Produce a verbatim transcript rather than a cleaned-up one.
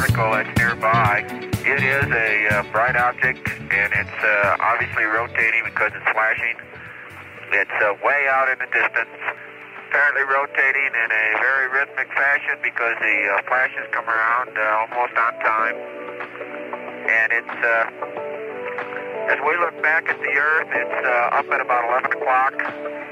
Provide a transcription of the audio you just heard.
particle that's nearby. It is a uh, bright object, and it's uh, obviously rotating because it's flashing. It's uh, way out in the distance, apparently rotating in a very rhythmic fashion because the uh, flashes come around uh, almost on time. And it's, uh, as we look back at the Earth, it's uh, up at about eleven o'clock.